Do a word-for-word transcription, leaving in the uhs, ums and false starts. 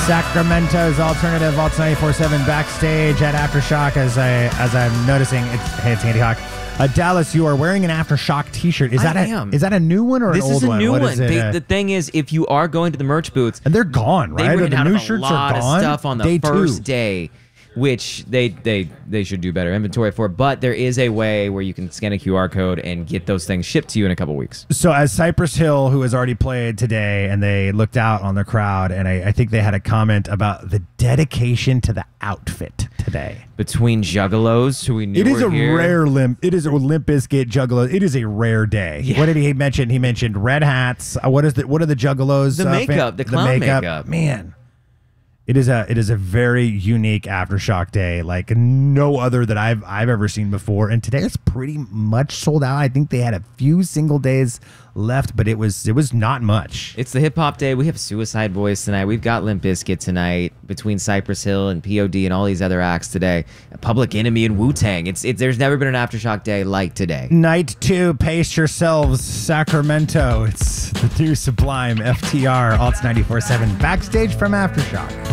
Sacramento's alternative Alts ninety-four seven backstage at Aftershock. As I as I'm noticing, it's, hey, it's Andy Hawk. Uh, Dallas, you are wearing an Aftershock T-shirt. Is that I a am. is that a new one or This an old is a one? new What one. is it? They, Uh, the thing is, if you are going to the merch booths, and they're gone, they right? ran The out new of a shirts lot are gone. of stuff on the Day first two. day, which they they they should do better inventory for. But there is a way where you can scan a Q R code and get those things shipped to you in a couple weeks. So as Cypress Hill, who has already played today, and they looked out on the crowd, and I, I think they had a comment about the dedication to the outfit today. Between Juggalos, who we knew It is were a here, rare limp. It is a Limp Bizkit Juggalo. It is a rare day. Yeah. What did he mention? He mentioned red hats. Uh, what is the what are the Juggalos? The uh, makeup, the clown makeup. Man, it is a it is a very unique Aftershock day, like no other that I've I've ever seen before. And today is pretty much sold out. I think they had a few single days left, but it was it was not much. It's the hip hop day. We have Suicide Boys tonight. We've got Limp Bizkit tonight. Between Cypress Hill and P O D and all these other acts today, Public Enemy and Wu Tang. It's it's there's never been an Aftershock day like today. Night two, pace yourselves, Sacramento. It's the new Sublime F T R Alts ninety-four seven backstage from Aftershock.